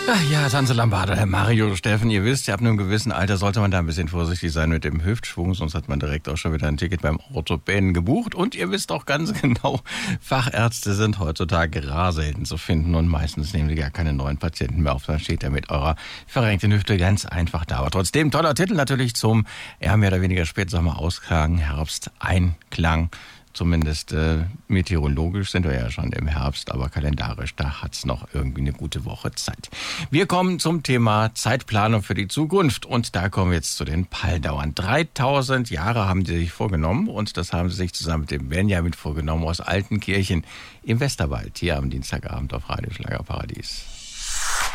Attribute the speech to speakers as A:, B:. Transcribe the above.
A: Ach ja, Tante Lambada, Herr Mario, Steffen, ihr wisst, ab einem gewissen Alter sollte man da ein bisschen vorsichtig sein mit dem Hüftschwung, sonst hat man direkt auch schon wieder ein Ticket beim Orthopäden gebucht. Und ihr wisst auch ganz genau, Fachärzte sind heutzutage rar selten zu finden und meistens nehmen sie gar keine neuen Patienten mehr auf. Dann steht er mit eurer verrenkten Hüfte ganz einfach da. Aber trotzdem, toller Titel natürlich zum, mehr oder weniger Spätsommer-Ausklang, Herbst-Einklang. Zumindest meteorologisch sind wir ja schon im Herbst, aber kalendarisch, da hat's noch irgendwie eine gute Woche Zeit. Wir kommen zum Thema Zeitplanung für die Zukunft und da kommen wir jetzt zu den Paldauern. 3000 Jahre haben die sich vorgenommen und das haben sie sich zusammen mit dem Benjamin vorgenommen aus Altenkirchen im Westerwald, hier am Dienstagabend auf Radio Schlagerparadies.